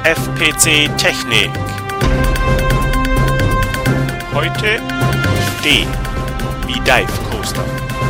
FPC Technik. Heute D wie Dive Coaster.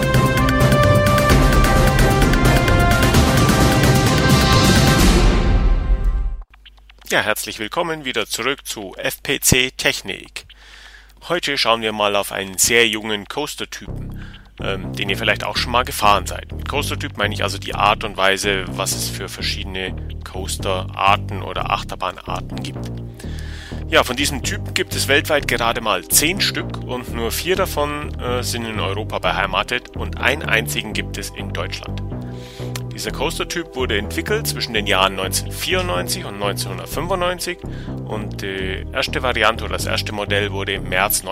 Ja, herzlich willkommen wieder zurück zu FPC Technik. Heute schauen wir mal auf einen sehr jungen Coaster-Typen, den ihr vielleicht auch schon mal gefahren seid. Mit Coaster-Typ meine ich also die Art und Weise, was es für verschiedene Coaster-Arten oder Achterbahnarten gibt. Ja, von diesem Typ gibt es weltweit gerade mal 10 Stück und nur 4 davon sind in Europa beheimatet und einen einzigen gibt es in Deutschland. Dieser Coaster-Typ wurde entwickelt zwischen den Jahren 1994 und 1995 und die erste Variante oder das erste Modell wurde im März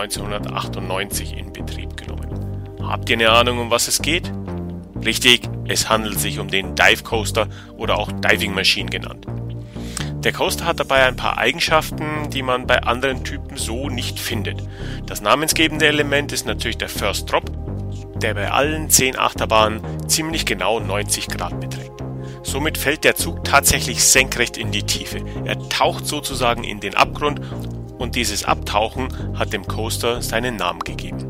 1998 in Betrieb genommen. Habt ihr eine Ahnung, um was es geht? Richtig, es handelt sich um den Dive Coaster oder auch Diving Machine genannt. Der Coaster hat dabei ein paar Eigenschaften, die man bei anderen Typen so nicht findet. Das namensgebende Element ist natürlich der First Drop, der bei allen 10 Achterbahnen ziemlich genau 90 Grad beträgt. Somit fällt der Zug tatsächlich senkrecht in die Tiefe. Er taucht sozusagen in den Abgrund und dieses Abtauchen hat dem Coaster seinen Namen gegeben.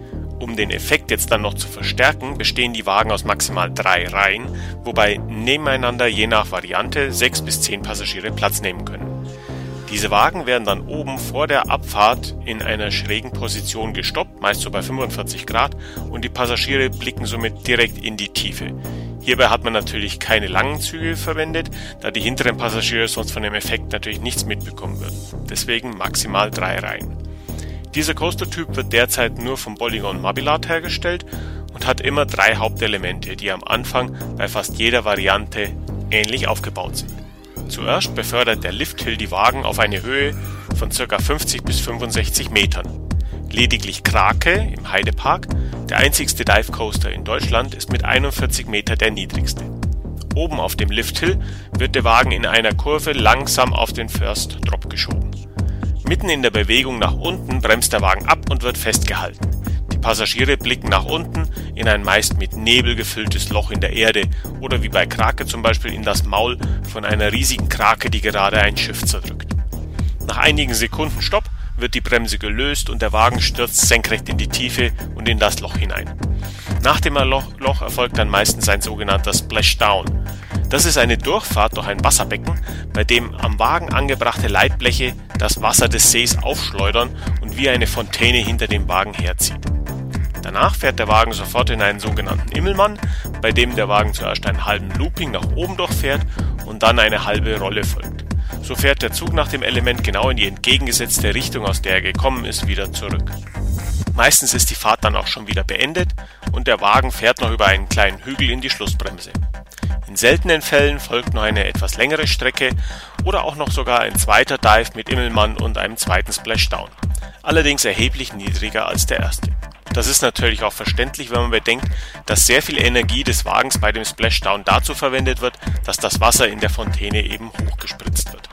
Um den Effekt jetzt dann noch zu verstärken, bestehen die Wagen aus maximal 3 Reihen, wobei nebeneinander je nach Variante 6 bis 10 Passagiere Platz nehmen können. Diese Wagen werden dann oben vor der Abfahrt in einer schrägen Position gestoppt, meist so bei 45 Grad, und die Passagiere blicken somit direkt in die Tiefe. Hierbei hat man natürlich keine langen Züge verwendet, da die hinteren Passagiere sonst von dem Effekt natürlich nichts mitbekommen würden. Deswegen maximal 3 Reihen. Dieser Coaster-Typ wird derzeit nur vom Polygon Mabilart hergestellt und hat immer 3 Hauptelemente, die am Anfang bei fast jeder Variante ähnlich aufgebaut sind. Zuerst befördert der Lifthill die Wagen auf eine Höhe von ca. 50 bis 65 Metern. Lediglich Krake im Heidepark, der einzigste Dive Coaster in Deutschland, ist mit 41 Meter der niedrigste. Oben auf dem Lifthill wird der Wagen in einer Kurve langsam auf den First Drop geschoben. Mitten in der Bewegung nach unten bremst der Wagen ab und wird festgehalten. Die Passagiere blicken nach unten in ein meist mit Nebel gefülltes Loch in der Erde oder wie bei Krake zum Beispiel in das Maul von einer riesigen Krake, die gerade ein Schiff zerdrückt. Nach einigen Sekunden Stopp wird die Bremse gelöst und der Wagen stürzt senkrecht in die Tiefe und in das Loch hinein. Nach dem Loch erfolgt dann meistens ein sogenannter Splashdown. Das ist eine Durchfahrt durch ein Wasserbecken, bei dem am Wagen angebrachte Leitbleche das Wasser des Sees aufschleudern und wie eine Fontäne hinter dem Wagen herzieht. Danach fährt der Wagen sofort in einen sogenannten Immelmann, bei dem der Wagen zuerst einen halben Looping nach oben durchfährt und dann eine halbe Rolle folgt. So fährt der Zug nach dem Element genau in die entgegengesetzte Richtung, aus der er gekommen ist, wieder zurück. Meistens ist die Fahrt dann auch schon wieder beendet und der Wagen fährt noch über einen kleinen Hügel in die Schlussbremse. In seltenen Fällen folgt noch eine etwas längere Strecke oder auch noch sogar ein zweiter Dive mit Immelmann und einem zweiten Splashdown. Allerdings erheblich niedriger als der erste. Das ist natürlich auch verständlich, wenn man bedenkt, dass sehr viel Energie des Wagens bei dem Splashdown dazu verwendet wird, dass das Wasser in der Fontäne eben hochgespritzt wird.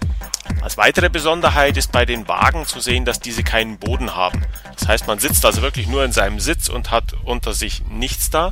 Als weitere Besonderheit ist bei den Wagen zu sehen, dass diese keinen Boden haben. Das heißt, man sitzt also wirklich nur in seinem Sitz und hat unter sich nichts da.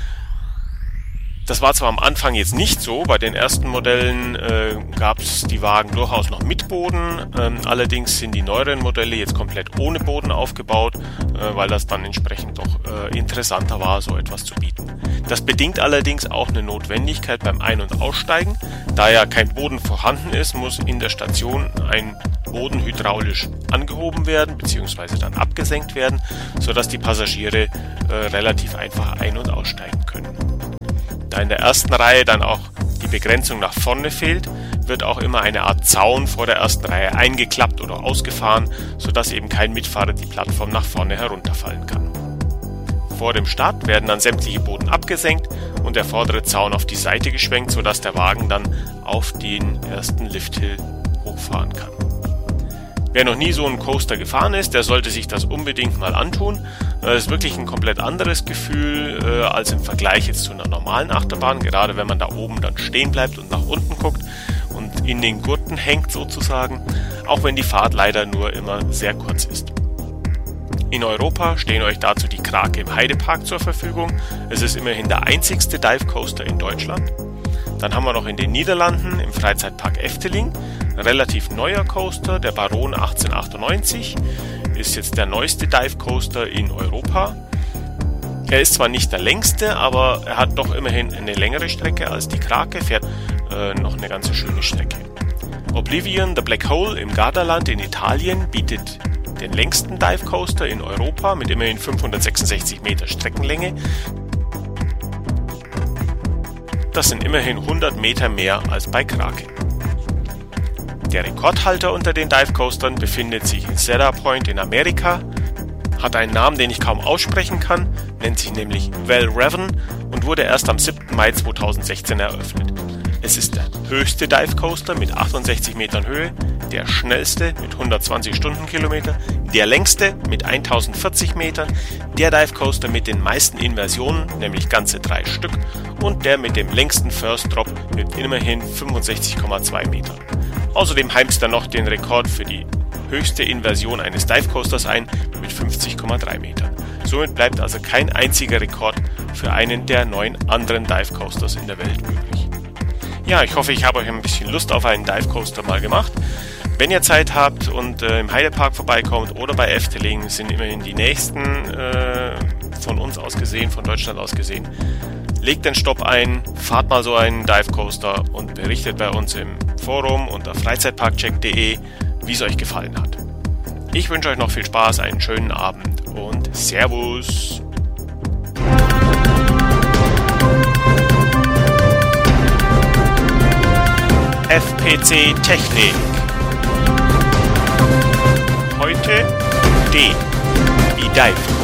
Das war zwar am Anfang jetzt nicht so, bei den ersten Modellen gab es die Wagen durchaus noch mit Boden, allerdings sind die neueren Modelle jetzt komplett ohne Boden aufgebaut, weil das dann entsprechend doch interessanter war, so etwas zu bieten. Das bedingt allerdings auch eine Notwendigkeit beim Ein- und Aussteigen. Da ja kein Boden vorhanden ist, muss in der Station ein Boden hydraulisch angehoben werden bzw. dann abgesenkt werden, sodass die Passagiere relativ einfach ein- und aussteigen können. Da in der ersten Reihe dann auch die Begrenzung nach vorne fehlt, wird auch immer eine Art Zaun vor der ersten Reihe eingeklappt oder ausgefahren, sodass eben kein Mitfahrer die Plattform nach vorne herunterfallen kann. Vor dem Start werden dann sämtliche Boden abgesenkt und der vordere Zaun auf die Seite geschwenkt, sodass der Wagen dann auf den ersten Lifthill hochfahren kann. Wer noch nie so einen Coaster gefahren ist, der sollte sich das unbedingt mal antun. Das ist wirklich ein komplett anderes Gefühl als im Vergleich jetzt zu einer normalen Achterbahn, gerade wenn man da oben dann stehen bleibt und nach unten guckt und in den Gurten hängt sozusagen, auch wenn die Fahrt leider nur immer sehr kurz ist. In Europa stehen euch dazu die Krake im Heidepark zur Verfügung. Es ist immerhin der einzigste Dive Coaster in Deutschland. Dann haben wir noch in den Niederlanden im Freizeitpark Efteling relativ neuer Coaster, der Baron 1898, ist jetzt der neueste Dive Coaster in Europa. Er ist zwar nicht der längste, aber er hat doch immerhin eine längere Strecke als die Krake, fährt noch eine ganz schöne Strecke. Oblivion The Black Hole im Gardaland in Italien bietet den längsten Dive Coaster in Europa mit immerhin 566 Meter Streckenlänge. Das sind immerhin 100 Meter mehr als bei Krake. Der Rekordhalter unter den Dive Coastern befindet sich in Cedar Point in Amerika, hat einen Namen, den ich kaum aussprechen kann, nennt sich nämlich Valravn und wurde erst am 7. Mai 2016 eröffnet. Es ist der höchste Dive Coaster mit 68 Metern Höhe, der schnellste mit 120 Stundenkilometer, der längste mit 1040 Metern, der Dive Coaster mit den meisten Inversionen, nämlich ganze 3 Stück, und der mit dem längsten First Drop mit immerhin 65,2 Metern. Außerdem heimst er noch den Rekord für die höchste Inversion eines Dive Coasters ein mit 50,3 Metern. Somit bleibt also kein einziger Rekord für einen der 9 anderen Dive Coasters in der Welt übrig. Ja, ich hoffe, ich habe euch ein bisschen Lust auf einen Dive Coaster mal gemacht. Wenn ihr Zeit habt und im Heidepark vorbeikommt oder bei Efteling, sind immerhin die nächsten von uns aus gesehen, von Deutschland aus gesehen. Legt den Stopp ein, fahrt mal so einen Dive Coaster und berichtet bei uns im Forum unter freizeitparkcheck.de, wie es euch gefallen hat. Ich wünsche euch noch viel Spaß, einen schönen Abend und Servus! FPC Technik. Heute D wie Dive.